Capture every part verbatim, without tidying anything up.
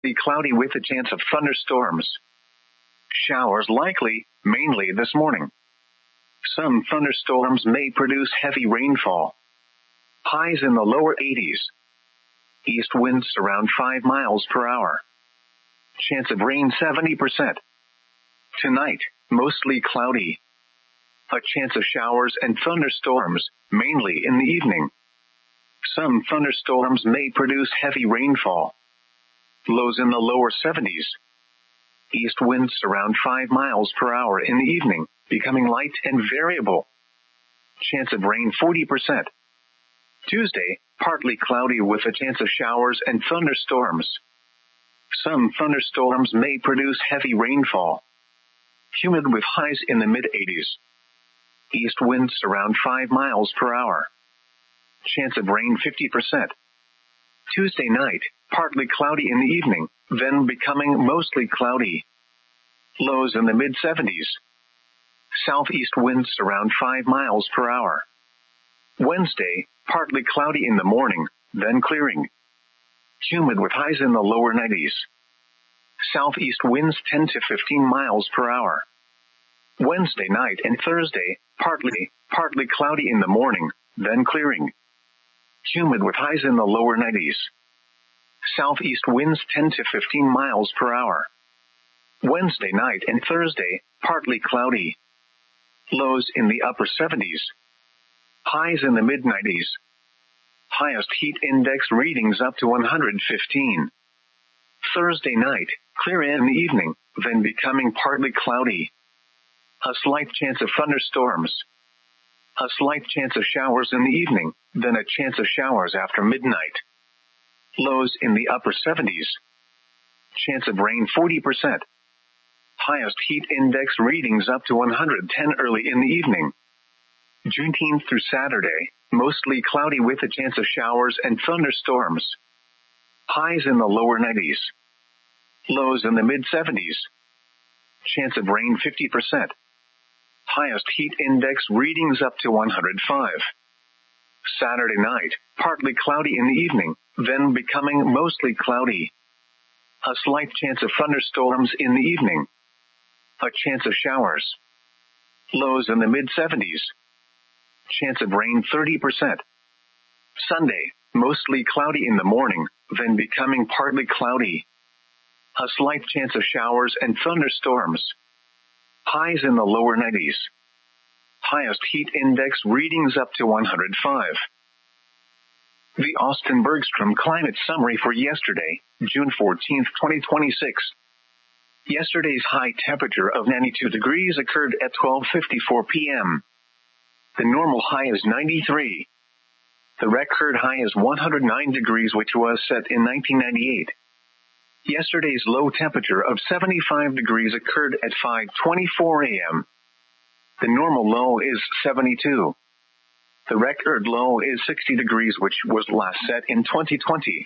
Cloudy with a chance of thunderstorms. Showers likely, mainly this morning. Some thunderstorms may produce heavy rainfall. Highs in the lower eighties. East winds around five miles per hour. Chance of rain seventy percent. Tonight, mostly cloudy. A chance of showers and thunderstorms, mainly in the evening. Some thunderstorms may produce heavy rainfall. Lows in the lower seventies. East winds around five miles per hour in the evening, becoming light and variable. Chance of rain forty percent. Tuesday, partly cloudy with a chance of showers and thunderstorms. Some thunderstorms may produce heavy rainfall. Humid with highs in the mid-eighties. East winds around five miles per hour. Chance of rain fifty percent. Tuesday night, partly cloudy in the evening, then becoming mostly cloudy. Lows in the mid-seventies. Southeast winds around five miles per hour. Wednesday, partly cloudy in the morning, then clearing. Humid with highs in the lower nineties. Southeast winds ten to fifteen miles per hour. Wednesday night and Thursday, partly, partly cloudy in the morning, then clearing. Humid with highs in the lower nineties. Southeast winds ten to fifteen miles per hour. Wednesday night and Thursday, partly cloudy. Lows in the upper seventies. Highs in the mid-nineties. Highest heat index readings up to one hundred fifteen. Thursday night, clear in the evening, then becoming partly cloudy. A slight chance of thunderstorms. A slight chance of showers in the evening, then a chance of showers after midnight. Lows in the upper seventies. Chance of rain forty percent. Highest heat index readings up to one hundred ten early in the evening. Juneteenth through Saturday, mostly cloudy with a chance of showers and thunderstorms. Highs in the lower nineties. Lows in the mid-seventies. Chance of rain fifty percent. Highest heat index readings up to one hundred five. Saturday night, partly cloudy in the evening, then becoming mostly cloudy. A slight chance of thunderstorms in the evening. A chance of showers. Lows in the mid-seventies. Chance of rain thirty percent. Sunday, mostly cloudy in the morning, then becoming partly cloudy. A slight chance of showers and thunderstorms. Highs in the lower nineties. Highest heat index readings up to one hundred five. The Austin Bergstrom Climate Summary for yesterday, June fourteenth, twenty twenty-six. Yesterday's high temperature of ninety-two degrees occurred at twelve fifty-four p.m. The normal high is ninety-three. The record high is one hundred nine degrees, which was set in nineteen ninety-eight. Yesterday's low temperature of seventy-five degrees occurred at five twenty-four a.m. The normal low is seventy-two. The record low is sixty degrees, which was last set in twenty twenty.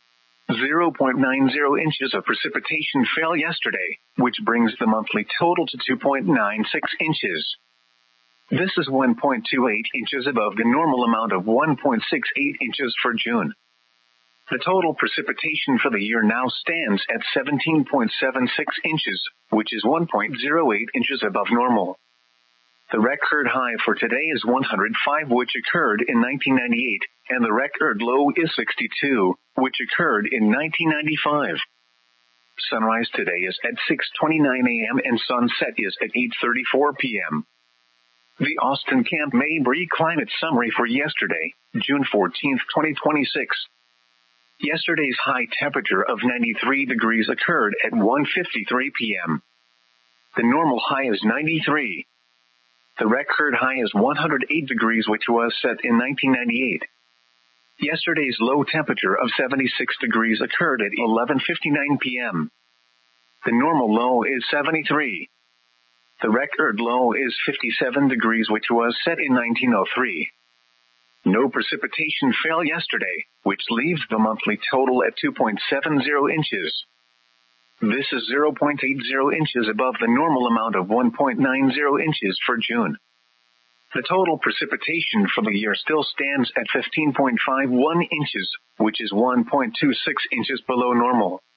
zero point nine zero inches of precipitation fell yesterday, which brings the monthly total to two point nine six inches. This is one point two eight inches above the normal amount of one point six eight inches for June. The total precipitation for the year now stands at seventeen point seven six inches, which is one point zero eight inches above normal. The record high for today is one hundred five, which occurred in nineteen ninety-eight, and the record low is sixty-two, which occurred in nineteen ninety-five. Sunrise today is at six twenty-nine a.m. and sunset is at eight thirty-four p.m. The Austin Camp Mabry Climate Summary for yesterday, June fourteenth, twenty twenty-six. Yesterday's high temperature of ninety-three degrees occurred at one fifty-three p.m. The normal high is ninety-three. The record high is one hundred eight degrees, which was set in nineteen ninety-eight. Yesterday's low temperature of seventy-six degrees occurred at eleven fifty-nine p.m. The normal low is seventy-three. The record low is fifty-seven degrees, which was set in nineteen oh three. No precipitation fell yesterday, which leaves the monthly total at two point seven zero inches. This is zero point eight zero inches above the normal amount of one point nine zero inches for June. The total precipitation for the year still stands at fifteen point five one inches, which is one point two six inches below normal.